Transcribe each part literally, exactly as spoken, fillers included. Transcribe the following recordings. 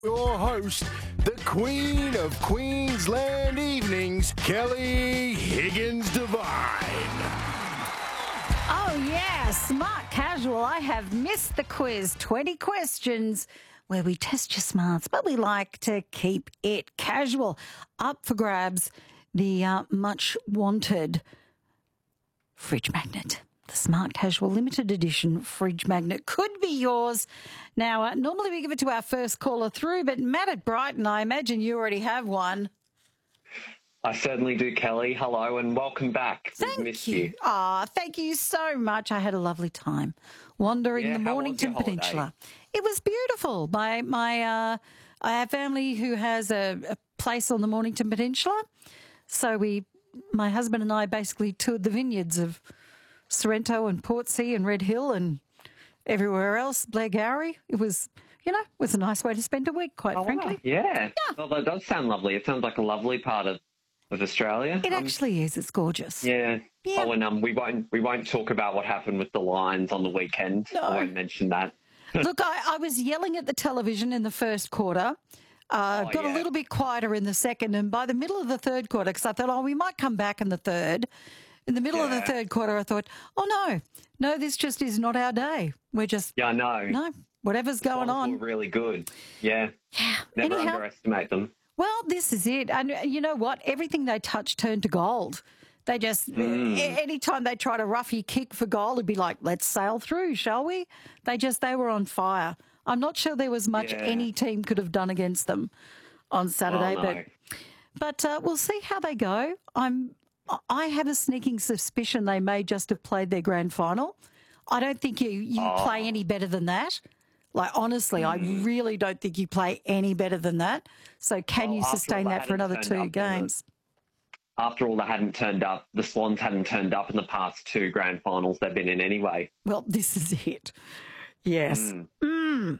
Your host, the Queen of Queensland Evenings, Kelly Higgins Devine. Oh, yeah, smart casual. I have missed the quiz. twenty questions where we test your smarts, but we like to keep it casual. Up for grabs, the uh, much wanted fridge magnet. The Smart Casual Limited Edition fridge magnet could be yours. Now, uh, normally we give it to our first caller through, but Matt at Brighton, I imagine you already have one. I certainly do, Kelly. Hello and welcome back. Thank We've missed you. you. Ah, thank you so much. I had a lovely time wandering Yeah, the how was Mornington your holiday? Peninsula. It was beautiful. My my uh, I have family who has a, a place on the Mornington Peninsula, so we, my husband and I, basically toured the vineyards of Sorrento and Portsea and Red Hill and everywhere else, Blairgowrie. It was, you know, it was a nice way to spend a week, quite Oh, frankly. wow. Yeah. Yeah. Well, that does sound lovely. It sounds like a lovely part of, of Australia. It Um, actually is. It's gorgeous. Yeah. Yeah. Oh, and um, we won't we won't talk about what happened with the Lions on the weekend. No. I won't mention that. Look, I, I was yelling at the television in the first quarter. Uh, Oh, got yeah. a little bit quieter in the second, and by the middle of the third quarter, because I thought, oh, we might come back in the third. In the middle of the Yeah. third quarter, I thought, oh, no, no, this just is not our day. We're just, Yeah, I know. no, whatever's going Lions on. were really good. Yeah. Yeah. Never Anyhow, underestimate them. well, this is it. And you know what? Everything they touch turned to gold. They just, Mm. a- anytime they try to roughy kick for goal, it'd be like, let's sail through, shall we? They just, they were on fire. I'm not sure there was much Yeah. any team could have done against them on Saturday, Oh, no. but but uh, we'll see how they go. I'm, I have a sneaking suspicion they may just have played their grand final. I don't think you, you Oh. play any better than that. Like, honestly, I Mm. really don't think you play any better than that. So can Well, you after all sustain that that for hadn't another turned two up, then games? After all, they hadn't turned up. The Swans hadn't turned up in the past two grand finals they've been in anyway. Well, this is it. Yes. Mm. Mm.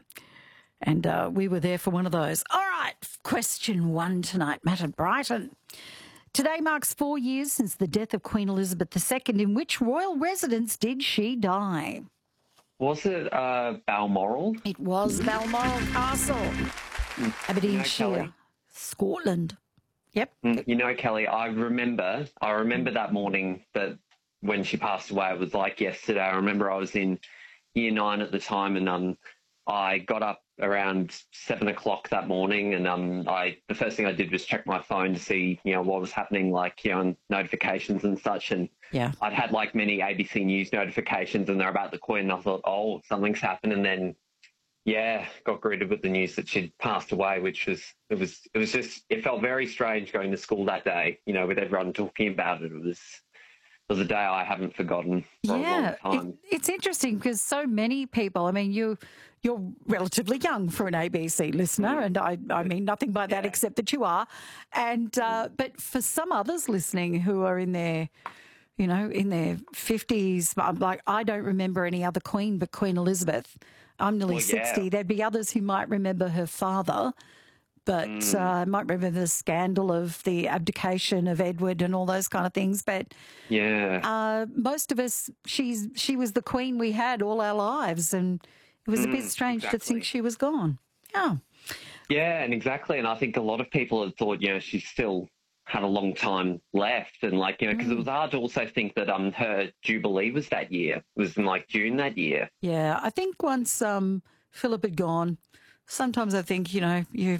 And uh, we were there for one of those. All right, question one tonight, Matt at Brighton. Today marks four years since the death of Queen Elizabeth the Second. In which royal residence did she die? Was it uh, Balmoral? It was Balmoral Castle, Aberdeenshire, Kelly. Scotland. Yep. Mm, You know, Kelly, I remember, I remember that morning that when she passed away, it was like yesterday. I remember I was in year nine at the time, and um, I got up around seven o'clock that morning, and um, I the first thing I did was check my phone to see, you know, what was happening, like, you know, notifications and such. And Yeah. I'd had like many A B C News notifications, and they're about the Queen. And I thought, oh, something's happened, and then. Yeah, got greeted with the news that she'd passed away, which was it was it was just it felt very strange going to school that day. You know, with everyone talking about it, it was it was a day I haven't forgotten for Yeah, a long it, time. it's interesting because so many people, I mean, you, you're relatively young for an A B C listener, and I, I mean nothing by that Yeah. except that you are. And uh, but for some others listening who are in their, you know, in their fifties, I'm like, I don't remember any other queen but Queen Elizabeth. I'm nearly Well, yeah. sixty. There'd be others who might remember her father, but Mm. uh, might remember the scandal of the abdication of Edward and all those kind of things. But Yeah, uh, most of us, she's she was the queen we had all our lives, and it was a bit Mm, strange to think exactly. she was gone. Yeah, yeah, and exactly. And I think a lot of people had thought, you know, she still had a long time left, and like, you know, because Mm. it was hard to also think that um her jubilee was that year. It was in like June that year. yeah. I think once um, Philip had gone, sometimes I think you know you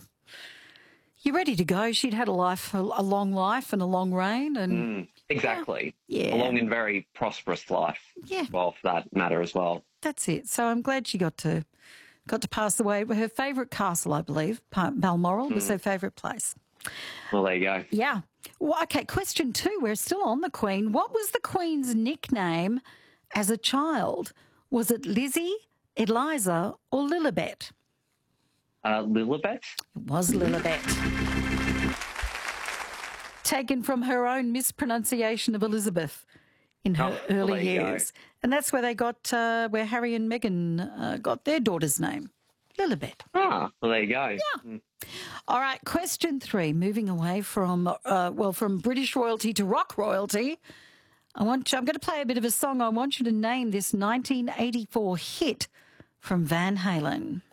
you're ready to go. She'd had a life, a, a long life, and a long reign, and Mm, exactly. yeah, A long and very prosperous life. yeah. Well, for that matter as well. That's it. So I'm glad she got to got to pass away. Her favourite castle, I believe, Pa- Balmoral, was her favourite place. Well, there you go. Yeah. Well, okay, question two. We're still on the Queen. What was the Queen's nickname as a child? Was it Lizzie, Eliza, or Lilibet? Uh, Lilibet? It was Lilibet. Taken from her own mispronunciation of Elizabeth in her Oh, well, early there you go. years. And that's where they got, uh, where Harry and Meghan uh, got their daughter's name, Lilibet. Ah, well, there you go. Yeah. All right, question three. Moving away from, uh, well, from British royalty to rock royalty. I want you, I'm going to play a bit of a song. I want you to name this nineteen eighty-four hit from Van Halen.